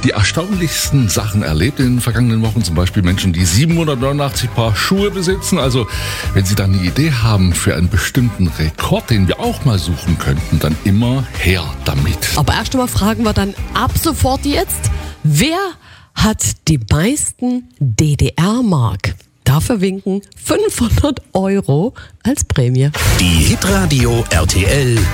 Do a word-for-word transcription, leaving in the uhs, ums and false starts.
die erstaunlichsten Sachen erlebt in den vergangenen Wochen. Zum Beispiel Menschen, die siebenhundertneunundachtzig Paar Schuhe besitzen. Also wenn Sie da eine Idee haben für einen bestimmten Rekord, den wir auch mal suchen könnten, dann immer her damit. Aber erst einmal fragen wir dann ab sofort jetzt, wer hat die meisten D D R-Mark? Dafür winken fünfhundert Euro als Prämie. Die Hitradio R T L